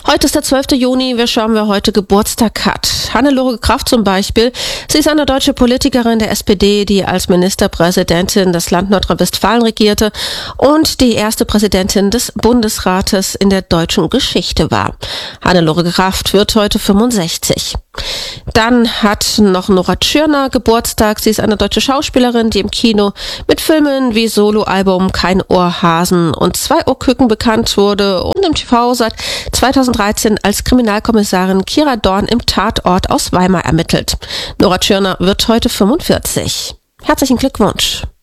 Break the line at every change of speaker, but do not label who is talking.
Heute ist der 12. Juni. Wir schauen, wer heute Geburtstag hat. Hannelore Kraft zum Beispiel. Sie ist eine deutsche Politikerin der SPD, die als Ministerpräsidentin das Land Nordrhein-Westfalen regierte und die erste Präsidentin des Bundesrates in der deutschen Geschichte war. Hannelore Kraft wird heute 65. Dann hat noch Nora Tschirner Geburtstag. Sie ist eine deutsche Schauspielerin, die im Kino mit Filmen wie Soloalbum Kein Ohrhasen und 2 Ohrküken bekannt wurde und im TV seit 2013 als Kriminalkommissarin Kira Dorn im Tatort aus Weimar ermittelt. Nora Tschirner wird heute 45. Herzlichen Glückwunsch.